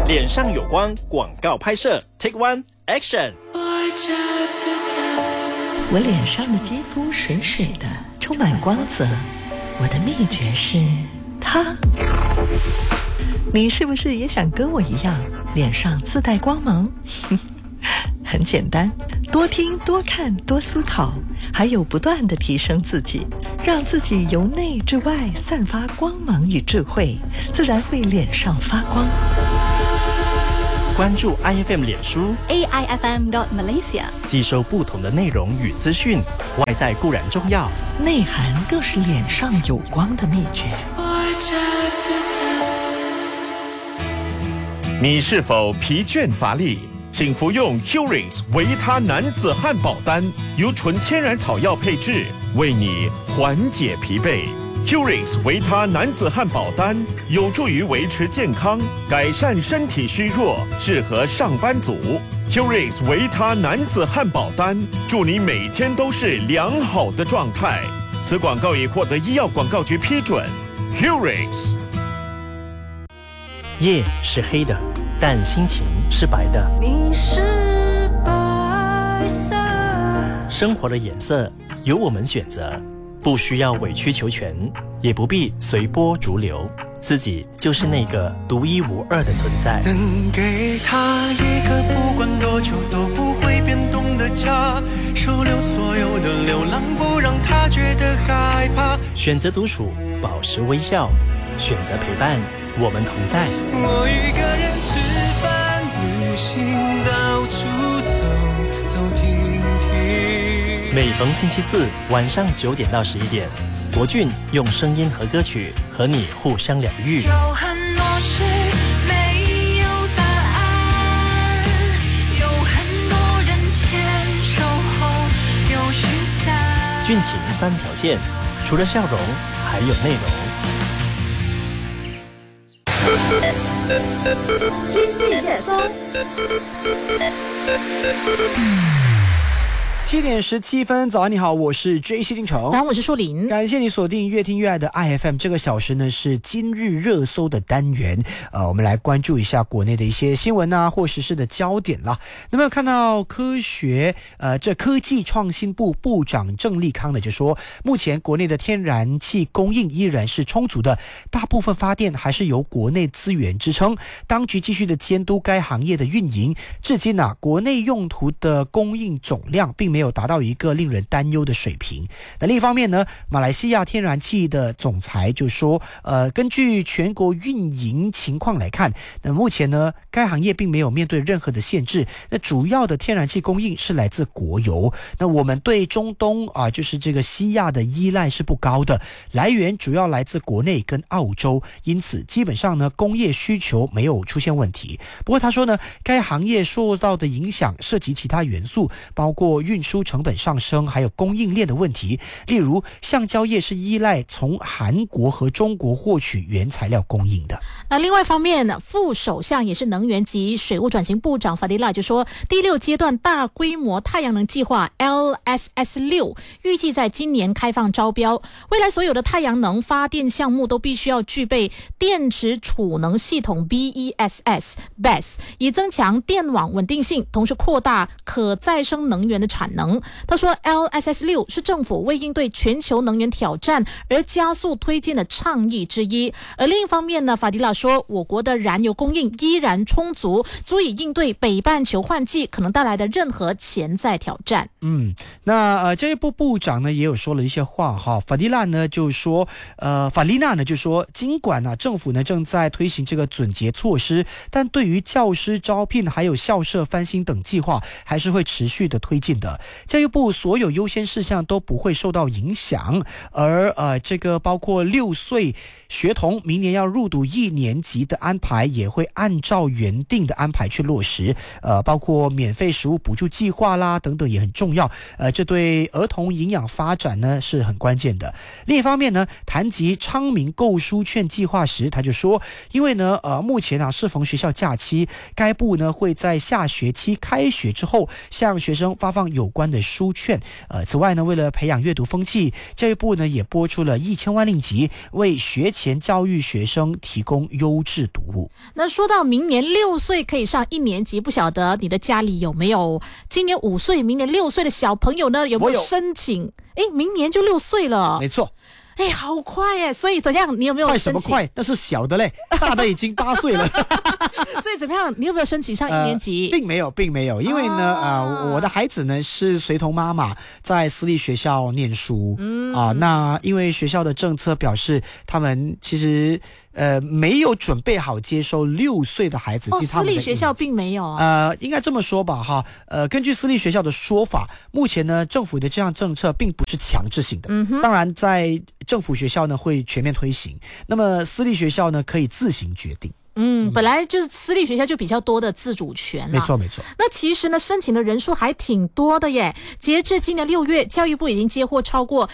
脸上有光广告拍摄 Take One Action。 我脸上的肌肤水水的，充满光泽。我的秘诀是它。你是不是也想跟我一样，脸上自带光芒？很简单，多听多看多思考，还有不断地提升自己，让自己由内至外散发光芒与智慧，自然会脸上发光。 关注 IFM 脸书 AIFM.Malaysia， 吸收不同的内容与资讯，外在固然重要， 内涵更是脸上有光的秘诀。 你是否疲倦乏力？请服用 Curings 维他男子汉堡丹，由纯天然草药配制，为你缓解疲惫。Curings 维他男子汉堡丹有助于维持健康，改善身体虚弱，适合上班族。Curings 维他男子汉堡丹，祝你每天都是良好的状态。此广告已获得医药广告局批准。Curings。 夜是黑的，但心情是白的。 你是白色， 生活的颜色由我们选择，不需要委曲求全，也不必随波逐流，自己就是那个独一无二的存在。 能给他一个不管多久都不会变动的家，收留所有的流浪，不让他觉得害怕。 选择独处，保持微笑；选择陪伴，我们同在。 我一个人吃饭、旅行，到处走走停停。 每逢星期四晚上9点到11点，国俊用声音和歌曲和你互相疗愈。 有很多事没有答案，有很多人牵手后又失散。 俊情3条线，除了笑容，还有内容。 今日热搜。 7点17分，早安你好，我是 JC 金城。 早安，我是树林。 感谢你锁定越听越爱的 IFM， 这个小时呢是今日热搜的单元。我们来关注一下国内的一些新闻啊或时事的焦点啦。那么看到科技创新部部长郑立康呢就说，目前国内的天然气供应依然是充足的，大部分发电还是由国内资源支撑，当局继续的监督该行业的运营。至今国内用途的供应总量并没有达到一个令人担忧的水平。那另一方面呢，马来西亚天然气的总裁就说，根据全国运营情况来看，那目前呢，该行业并没有面对任何的限制。那主要的天然气供应是来自国油。那我们对中东就是这个西亚的依赖是不高的，来源主要来自国内跟澳洲，因此基本上呢，工业需求没有出现问题。不过他说呢，该行业受到的影响涉及其他元素，包括运输成本上升，还有供应链的问题。例如橡胶业是依赖从韩国和中国获取原材料供应的。 那另外一方面呢，副首相也是能源及水务转型部长法迪拉就说，第6阶段大规模太阳能计划 LSS6 预计在今年开放招标，未来所有的太阳能发电项目都必须要具备电池储能系统 BESS， 以增强电网稳定性，同时扩大可再生能源的产能。他说 LSS6 是政府为应对全球能源挑战而加速推进的倡议之一。而另一方面呢，法迪拉说，我国的燃油供应依然充足，足以应对北半球换季可能带来的任何潜在挑战。 那教育部部长呢也有说了一些话哈。法丽娜呢就说，尽管政府呢正在推行这个准结措施，但对于教师招聘还有校舍翻新等计划还是会持续的推进的。教育部所有优先事项都不会受到影响，而这个包括6岁学童明年要入读1年级的安排也会按照原定的安排去落实，包括免费食物补助计划啦等等也很重要，这对儿童营养发展呢是很关键的。另一方面呢，谈及昌明购书券计划时，他就说，因为呢目前适逢学校假期，该部呢会在下学期开学之后向学生发放有有关的书券。此外呢，为了培养阅读风气，教育部呢也拨出了1000万令吉，为学前教育学生提供优质读物。 那说到明年6岁可以上1年级，不晓得你的家里有没有今年5岁、明年6岁的小朋友呢？有没有申请？明年就6岁了。 没错。 好快耶！所以怎样？你有没有申请？ 快什么快？那是小的嘞，大的已经8岁了。 所以怎么样？你有没有申请上1年级？ 并没有，因为呢，我的孩子呢是随同妈妈在私立学校念书，那因为学校的政策表示，他们其实没有准备好接收6岁的孩子进他们的私立学校并没有应该这么说吧哈，根据私立学校的说法，目前呢政府的这样政策并不是强制性的，当然在政府学校呢会全面推行，那么私立学校呢可以自行决定。 本来就是私立学校就比较多的自主权没错。 那其实呢，申请的人数还挺多的耶。截至今年6月，教育部已经接获超过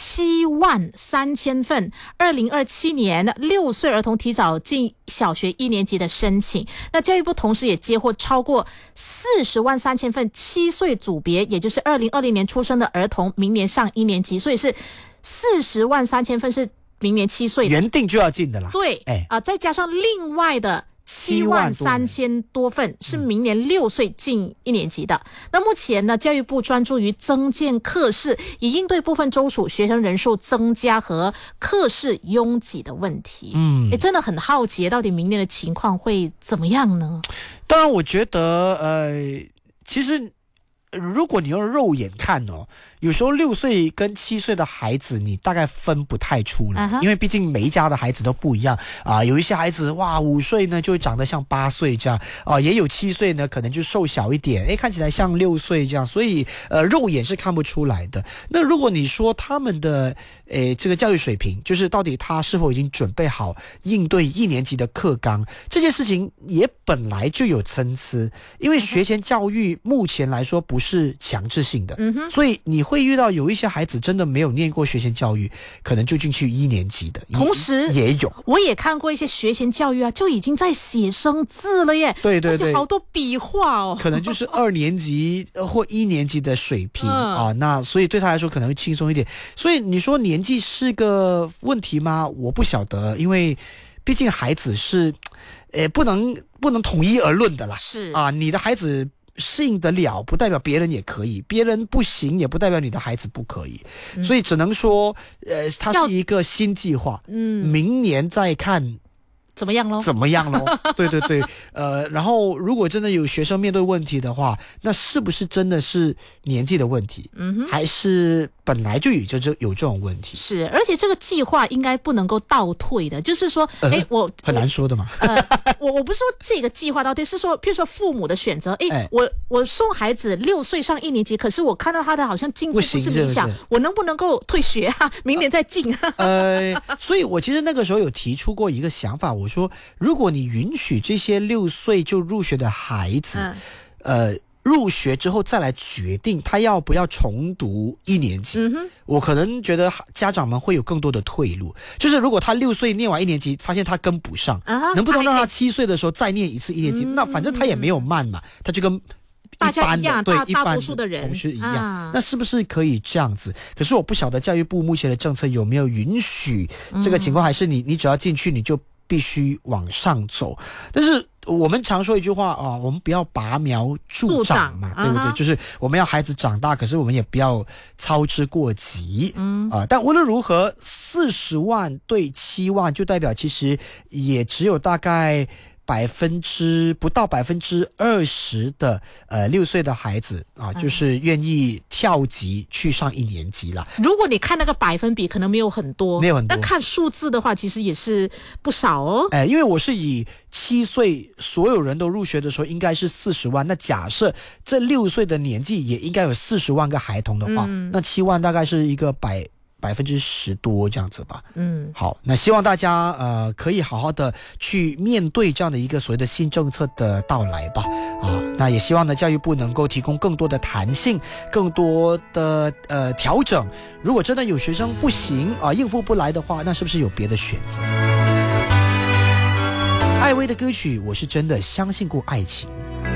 73000份2027年6岁儿童提早进小学1年级的申请。那教育部同时也接获超过403000份7岁组别，也就是2020年出生的儿童，明年上1年级，所以是403000份是明年7岁原定就要进的啦。 对，再加上另外的73000多份是明年6岁进1年级的。那目前呢，教育部专注于增建课室，以应对部分州属学生人数增加和课室拥挤的问题。真的很好奇，到底明年的情况会怎么样呢？ 当然，我觉得其实如果你用肉眼看有时候6岁跟7岁的孩子你大概分不太出来，因为毕竟每一家的孩子都不一样有一些孩子哇5岁呢就长得像8岁这样也有7岁呢可能就瘦小一点，看起来像6岁这样，所以肉眼是看不出来的。那如果你说他们的这个教育水平，就是到底他是否已经准备好应对1年级的课纲，这件事情也本来就有参差，因为学前教育目前来说不是强制性的，所以你会遇到有一些孩子真的没有念过学前教育，可能就进去1年级的。 同时也有， 我也看过一些学前教育就已经在写生字了耶。 对， 而且好多笔画可能就是2年级或1年级的水平那所以对他来说可能会轻松一点。所以你说年纪是个问题吗？我不晓得，因为毕竟孩子是不能统一而论的啦。 是你的孩子适应得了不代表别人也可以，别人不行也不代表你的孩子不可以，所以只能说它是一个新计划，明年再看怎么样咯？ 对，然后如果真的有学生面对问题的话，那是不是真的是年纪的问题？还是本来就有这种问题？ 是，而且这个计划应该不能够倒退的，就是说，我很难说的嘛。 我不是说这个计划倒退，是说，譬如说父母的选择，我送孩子6岁上1年级，可是我看到他的好像进步不是理想，我能不能够退学明年再进？ 所以我其实那个时候有提出过一个想法，我说，如果你允许这些6岁就入学的孩子，入学之后再来决定他要不要重读1年级，我可能觉得家长们会有更多的退路。就是如果他6岁念完1年级，发现他跟不上，能不能让他7岁的时候再念一次1年级？那反正他也没有慢嘛，他就跟大家一样， 对大多数的人同学一样，那是不是可以这样子？可是我不晓得教育部目前的政策有没有允许这个情况，还是你只要进去你就必须往上走。但是我们常说一句话我们不要拔苗助长嘛，对不对？就是我们要孩子长大，可是我们也不要操之过急。但无论如何，40万对7万，就代表其实也只有大概不到20%的6岁的孩子就是愿意跳级去上1年级了。 如果你看那个百分比，可能没有很多，但看数字的话，其实也是不少因为我是以7岁所有人都入学的时候应该是40万，那假设这6岁的年纪也应该有40万个孩童的话，那7万大概是一个10%多这样子吧。好，那希望大家可以好好的去面对这样的一个所谓的新政策的到来吧。那也希望呢教育部能够提供更多的弹性，更多的调整。如果真的有学生不行应付不来的话，那是不是有别的选择？艾薇的歌曲《我是真的相信过爱情》。